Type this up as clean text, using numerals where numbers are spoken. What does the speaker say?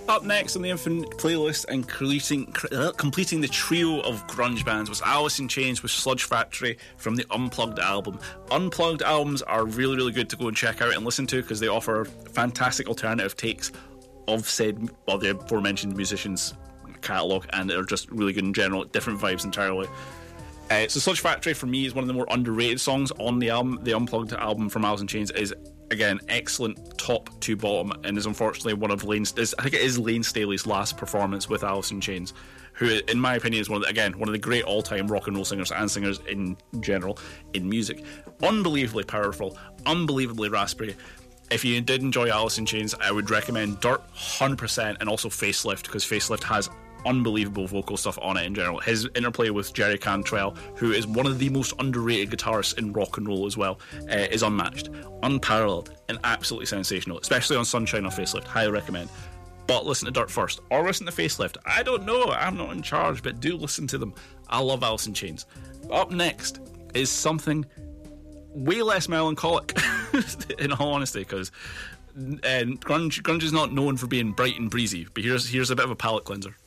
Up next on the Infinite playlist and completing the trio of grunge bands was Alice in Chains with Sludge Factory from the Unplugged album. Unplugged albums are really, really good to go and check out and listen to because they offer fantastic alternative takes of the aforementioned musicians' catalogue, and they're just really good in general, different vibes entirely. So Sludge Factory for me is one of the more underrated songs on the album. The Unplugged album from Alice in Chains is, again, excellent top to bottom, and is unfortunately one of Lane Staley's last performance with Alice in Chains, who in my opinion is one of the great all-time rock and roll singers and singers in general in music. Unbelievably powerful, unbelievably raspy. If you did enjoy Alice in Chains, I would recommend Dirt 100%, and also Facelift, because Facelift has unbelievable vocal stuff on it in general. His interplay with Jerry Cantrell, who is one of the most underrated guitarists in rock and roll as well, is unmatched, unparalleled, and absolutely sensational, especially on Sunshine on Facelift. Highly recommend. But listen to Dirt first, or listen to Facelift. I don't know, I'm not in charge, but do listen to them. I love Alice in Chains. Up next is something way less melancholic, in all honesty, because grunge is not known for being bright and breezy, but here's a bit of a palate cleanser.